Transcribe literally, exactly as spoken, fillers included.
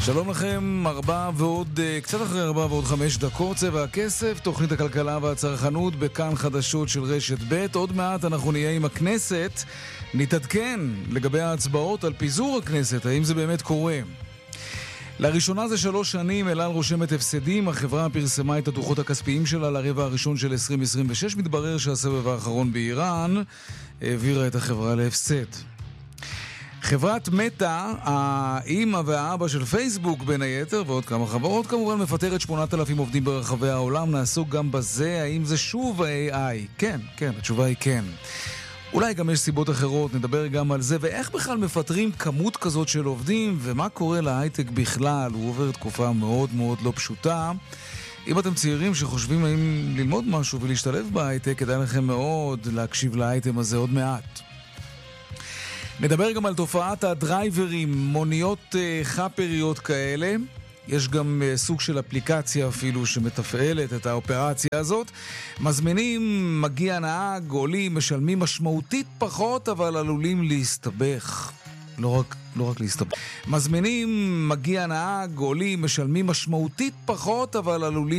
שלום לכם, ארבע ועוד, קצת אחרי ארבע ועוד חמש דקות, צבע הכסף, תוכנית הכלכלה והצרכנות בכאן חדשות של רשת ב'. עוד מעט אנחנו נהיה עם הכנסת, נתעדכן לגבי ההצבעות על פיזור הכנסת, האם זה באמת קורה. לראשונה זה שלוש שנים אל על רושמת הפסדים, החברה פרסמה את הדוחות הכספיים שלה לרבע הראשון של עשרים עשרים ושש, מתברר שהסבב האחרון באיראן העבירה את החברה להפסד. חברת מטא, האמא והאבא של פייסבוק בין היתר ועוד כמה חברות כמובן, מפטרת שמונת אלפים עובדים ברחבי העולם. נעסוק גם בזה, האם זה שוב ה-איי איי? כן, כן, התשובה היא כן. אולי גם יש סיבות אחרות, נדבר גם על זה, ואיך בכלל מפטרים כמות כזאת של עובדים, ומה קורה להייטק בכלל. הוא עובר תקופה מאוד מאוד לא פשוטה. אם אתם צעירים שחושבים האם ללמוד משהו ולהשתלב בהייטק, כדאי לכם מאוד להקשיב לאייטם הזה עוד מעט. נדבר גם על תופעת הדרייברים, מוניות חפריות כאלה. יש גם סוג של אפליקציה אפילו שמתפעלת את האופרציה הזאת. מזמינים, מגיע נהג, עולים, משלמים משמעותית פחות, אבל עלולים להסתבך. לא רק, לא רק להסתבך. מזמינים, מגיע נהג, עולים, משלמים משמעותית פחות, אבל עלולים